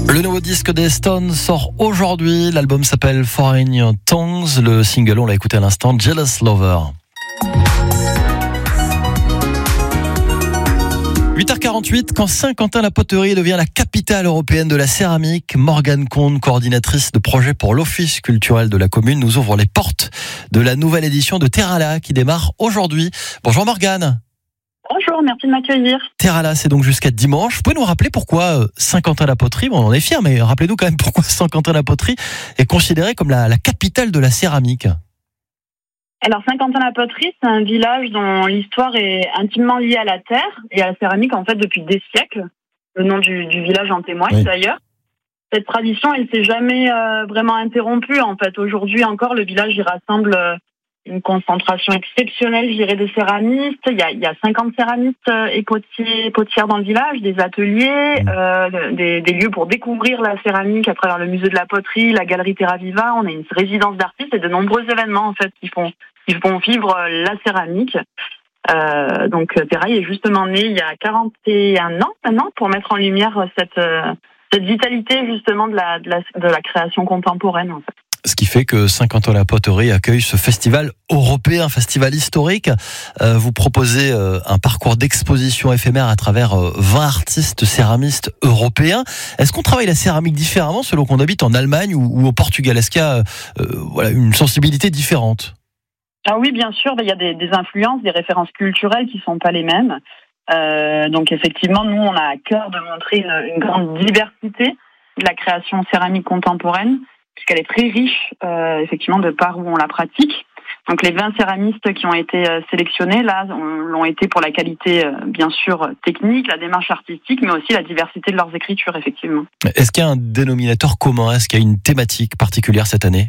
Le nouveau disque des Stones sort aujourd'hui. L'album s'appelle Foreign Tongues. Le single, on l'a écouté à l'instant, Jealous Lover. 8h48, quand Saint-Quentin-la-Poterie devient la capitale européenne de la céramique, Morgane Comte, coordinatrice de projet pour l'Office culturel de la commune, nous ouvre les portes de la nouvelle édition de Terrala qui démarre aujourd'hui. Bonjour Morgane. Bonjour, merci de m'accueillir. Terrala, c'est donc jusqu'à dimanche. Vous pouvez nous rappeler pourquoi Saint-Quentin-la-Poterie, bon, on en est fiers, mais rappelez-nous quand même pourquoi Saint-Quentin-la-Poterie est considérée comme la capitale de la céramique. Alors Saint-Quentin-la-Poterie, c'est un village dont l'histoire est intimement liée à la terre et à la céramique en fait depuis des siècles. Le nom du village en témoigne d'ailleurs. Cette tradition, elle s'est jamais vraiment interrompue en fait. Aujourd'hui encore, le village y rassemble une concentration exceptionnelle, je dirais, de céramistes. Il y a 50 céramistes et potières dans le village, des ateliers, des lieux pour découvrir la céramique à travers le musée de la poterie, la galerie Terra Viva. On a une résidence d'artistes et de nombreux événements en fait qui font vivre la céramique. Donc Terra est justement né il y a 41 ans maintenant pour mettre en lumière cette vitalité justement de la création contemporaine en fait. Ce qui fait que Saint-Quentin-la-Poterie accueille ce festival européen, festival historique. Vous proposez un parcours d'exposition éphémère à travers 20 artistes céramistes européens. Est-ce qu'on travaille la céramique différemment selon qu'on habite en Allemagne ou au Portugal? Est-ce qu'il y a une sensibilité différente? Ah oui, bien sûr, il y a des influences, des références culturelles qui sont pas les mêmes. Donc effectivement, nous, on a à cœur de montrer une grande diversité de la création céramique contemporaine, puisqu'elle est très riche, effectivement, de par où on la pratique. Donc les 20 céramistes qui ont été sélectionnés, là, l'ont été pour la qualité, bien sûr, technique, la démarche artistique, mais aussi la diversité de leurs écritures, effectivement. Est-ce qu'il y a un dénominateur commun? Est-ce qu'il y a une thématique particulière cette année?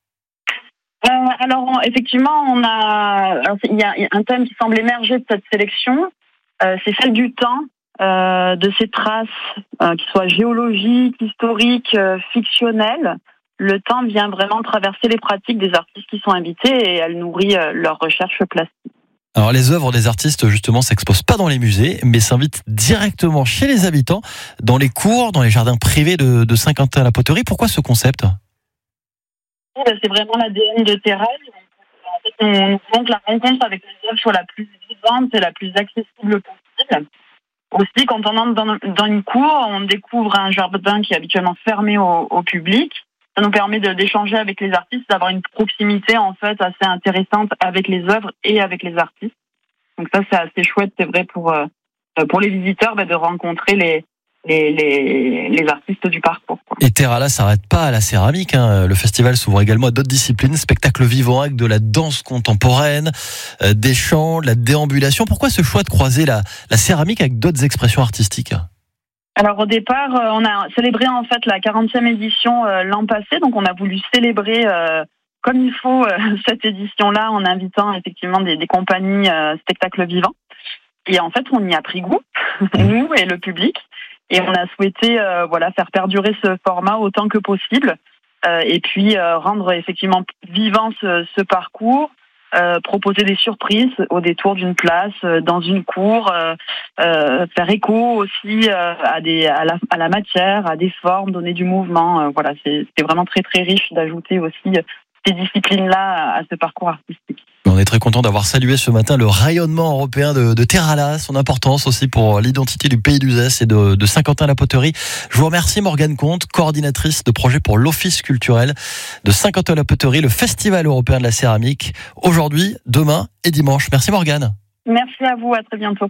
Alors, effectivement, il y a un thème qui semble émerger de cette sélection, c'est celle du temps, de ces traces, qu'ils soient géologiques, historiques, fictionnelles. Le temps vient vraiment traverser les pratiques des artistes qui sont invités et elle nourrit leur recherche plastique. Alors les œuvres des artistes justement s'exposent pas dans les musées, mais s'invitent directement chez les habitants, dans les cours, dans les jardins privés de Saint-Quentin-la-Poterie. Pourquoi ce concept? C'est vraiment l'ADN de Terra. En fait, on voulons que la rencontre avec les œuvres soit la plus vivante et la plus accessible possible. Aussi, quand on entre dans une cour, on découvre un jardin qui est habituellement fermé au public. Ça nous permet d'échanger avec les artistes, d'avoir une proximité en fait assez intéressante avec les œuvres et avec les artistes. Donc ça, c'est assez chouette, c'est vrai pour les visiteurs de rencontrer les artistes du parcours. Et Terrala s'arrête pas à la céramique. Le festival s'ouvre également à d'autres disciplines, spectacles vivants avec de la danse contemporaine, des chants, de la déambulation. Pourquoi ce choix de croiser la céramique avec d'autres expressions artistiques? Alors au départ, on a célébré en fait la 40e édition l'an passé, donc on a voulu célébrer comme il faut cette édition-là en invitant effectivement des compagnies spectacles vivants. Et en fait, on y a pris goût, nous et le public, et on a souhaité faire perdurer ce format autant que possible, et puis rendre effectivement vivant ce parcours. Proposer des surprises au détour d'une place, dans une cour, faire écho aussi à la matière, à des formes, donner du mouvement. C'est vraiment très très riche d'ajouter aussi ces disciplines-là à ce parcours artistique. On est très content d'avoir salué ce matin le rayonnement européen de Terrala, son importance aussi pour l'identité du pays d'Uzès et de Saint-Quentin-la-Poterie. Je vous remercie Morgane Comte, coordinatrice de projet pour l'Office culturel de Saint-Quentin-la-Poterie, le Festival européen de la céramique, aujourd'hui, demain et dimanche. Merci Morgane. Merci à vous, à très bientôt.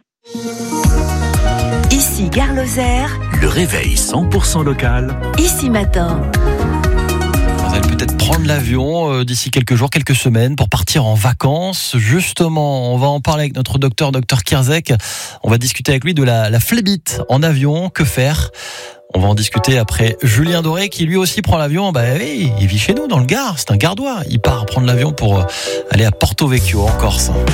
Ici Gare Lozère, le réveil 100% local. Ici Matin. Vous allez peut-être prendre l'avion d'ici quelques jours, quelques semaines pour partir en vacances. Justement, on va en parler avec notre docteur Kierzek. On va discuter avec lui de la phlébite en avion. Que faire? On va en discuter après Julien Doré qui lui aussi prend l'avion. Il vit chez nous dans le Gard, c'est un Gardois. Il part prendre l'avion pour aller à Porto Vecchio en Corse.